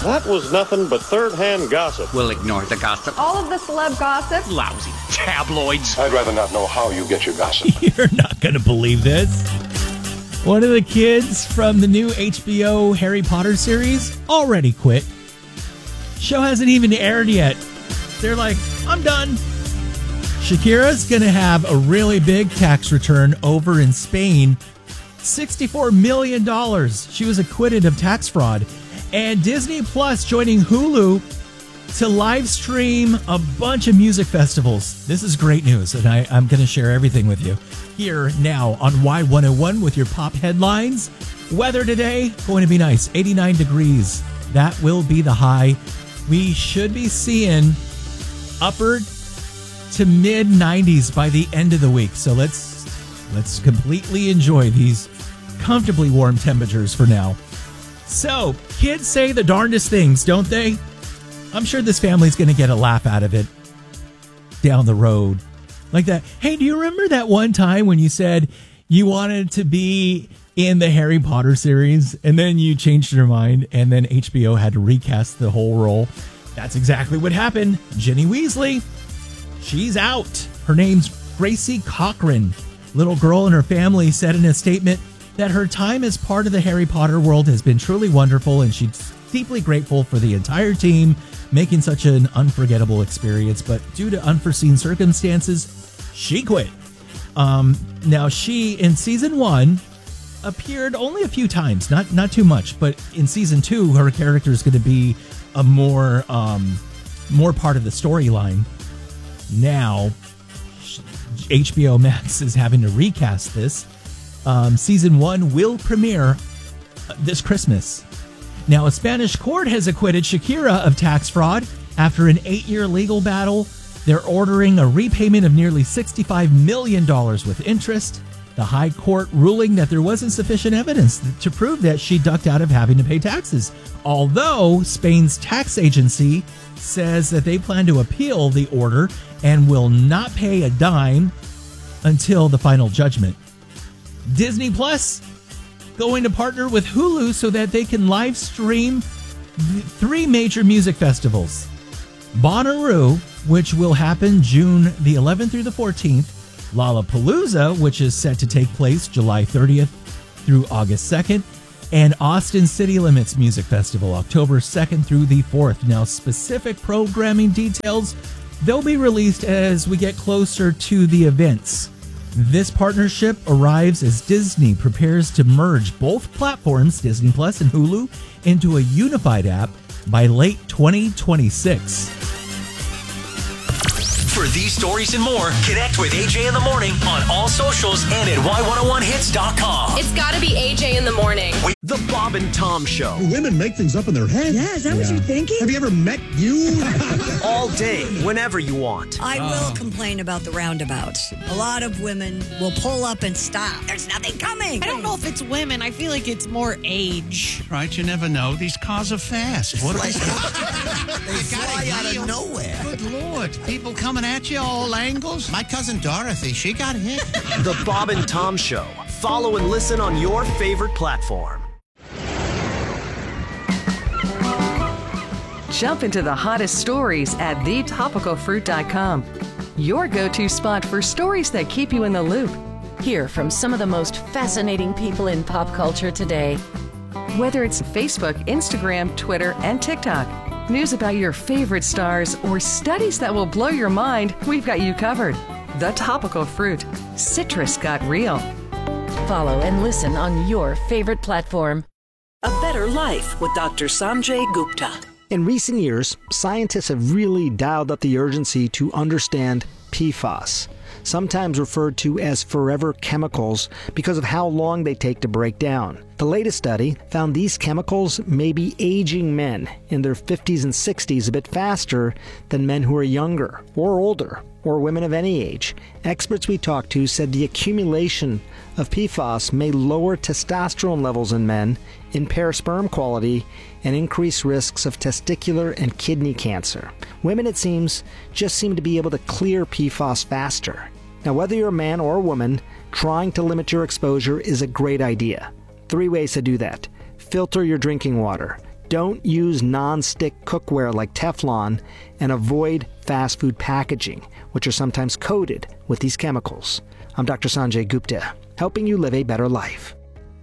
That was nothing but third-hand gossip. We'll ignore the gossip. All of the celeb gossip. Lousy tabloids. I'd rather not know how you get your gossip. You're not going to believe this. One of the kids from the new HBO Harry Potter series already quit. Show hasn't even aired yet. They're like, I'm done. Shakira's going to have a really big tax return over in Spain. $64 million. She was acquitted of tax fraud. And Disney Plus joining Hulu to live stream a bunch of music festivals. This is great news, and I'm going to share everything with you here now on Y101 with your pop headlines. Weather today, going to be nice, 89 degrees. That will be the high. We should be seeing upward to mid 90s by the end of the week. So let's completely enjoy these comfortably warm temperatures for now. So, kids say the darndest things, don't they? I'm sure this family's going to get a laugh out of it down the road. Like that. Hey, do you remember that one time when you said you wanted to be in the Harry Potter series and then you changed your mind and then HBO had to recast the whole role? That's exactly what happened. Ginny Weasley, she's out. Her name's Gracie Cochran. Little girl and her family said in a statement that her time as part of the Harry Potter world has been truly wonderful, and she's deeply grateful for the entire team making such an unforgettable experience. But due to unforeseen circumstances, she quit. Now, she, in season 1, appeared only a few times, not too much. But in season 2, her character is going to be a more part of the storyline. Now, HBO Max is having to recast this. Season 1 will premiere this Christmas. Now, a Spanish court has acquitted Shakira of tax fraud after an 8-year legal battle. They're ordering a repayment of nearly $65 million with interest. The High Court ruling that there wasn't sufficient evidence to prove that she ducked out of having to pay taxes. Although Spain's tax agency says that they plan to appeal the order and will not pay a dime until the final judgment. Disney Plus going to partner with Hulu so that they can live stream 3 major music festivals. Bonnaroo, which will happen June the 11th through the 14th. Lollapalooza, which is set to take place July 30th through August 2nd. And Austin City Limits Music Festival, October 2nd through the 4th. Now, specific programming details, they'll be released as we get closer to the events. This partnership arrives as Disney prepares to merge both platforms, Disney Plus and Hulu, into a unified app by late 2026. For these stories and more, connect with AJ in the Morning on all socials and at Y101hits.com. It's got to be AJ in the Morning. The Bob and Tom Show. Women make things up in their head. Yeah, is that what you're thinking? Have you ever met you? All day, whenever you want. I will complain about the roundabouts. A lot of women will pull up and stop. There's nothing coming. I don't know if it's women. I feel like it's more age. Right, you never know. These cars are fast. What are they? They fly out of nowhere. Good Lord. People coming at you all angles. My cousin Dorothy, she got hit. The Bob and Tom Show. Follow and listen on your favorite platform. Jump into the hottest stories at thetopicalfruit.com. Your go-to spot for stories that keep you in the loop. Hear from some of the most fascinating people in pop culture today. Whether it's Facebook, Instagram, Twitter, and TikTok, news about your favorite stars, or studies that will blow your mind, we've got you covered. The Topical Fruit. Citrus got real. Follow and listen on your favorite platform. A Better Life with Dr. Sanjay Gupta. In recent years, scientists have really dialed up the urgency to understand PFAS, sometimes referred to as forever chemicals because of how long they take to break down. The latest study found these chemicals may be aging men in their 50s and 60s a bit faster than men who are younger or older, or women of any age. Experts we talked to said the accumulation of PFAS may lower testosterone levels in men, impair sperm quality, and increase risks of testicular and kidney cancer. Women, it seems, just seem to be able to clear PFAS faster. Now, whether you're a man or a woman, trying to limit your exposure is a great idea. 3 ways to do that. Filter your drinking water. Don't use non-stick cookware like Teflon, and avoid fast food packaging, which are sometimes coated with these chemicals. I'm Dr. Sanjay Gupta, helping you live a better life.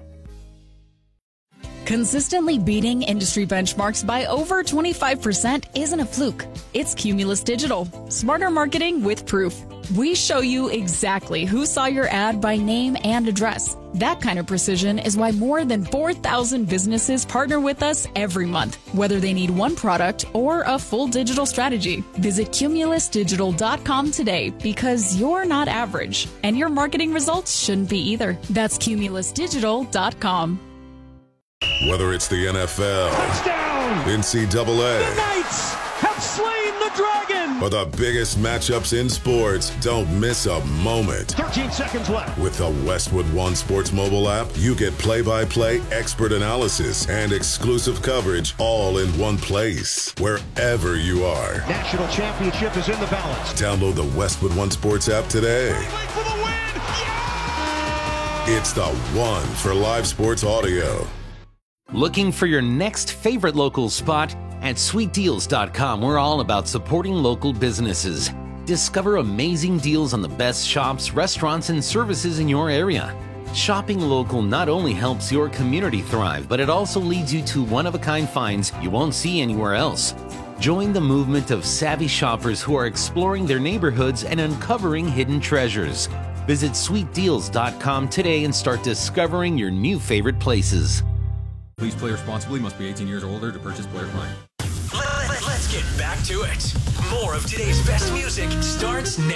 Consistently beating industry benchmarks by over 25% isn't a fluke. It's Cumulus Digital. Smarter marketing with proof. We show you exactly who saw your ad by name and address. That kind of precision is why more than 4,000 businesses partner with us every month, whether they need one product or a full digital strategy. Visit cumulusdigital.com today because you're not average, and your marketing results shouldn't be either. That's cumulusdigital.com. Whether it's the NFL, touchdown, NCAA, the Knights have slain the dragon, or the biggest matchups in sports, don't miss a moment. 13 seconds left. With the Westwood One Sports mobile app, you get play-by-play expert analysis and exclusive coverage all in one place, wherever you are. National championship is in the balance. Download the Westwood One Sports app today. For the win! Yeah! It's the one for live sports audio. Looking for your next favorite local spot? At sweetdeals.com, we're all about supporting local businesses. Discover amazing deals on the best shops, restaurants, and services in your area. Shopping local not only helps your community thrive, but it also leads you to one-of-a-kind finds you won't see anywhere else. Join the movement of savvy shoppers who are exploring their neighborhoods and uncovering hidden treasures. Visit sweetdeals.com today and start discovering your new favorite places. Please play responsibly. Must be 18 years or older to purchase Player Prime. Let's get back to it. More of today's best music starts now.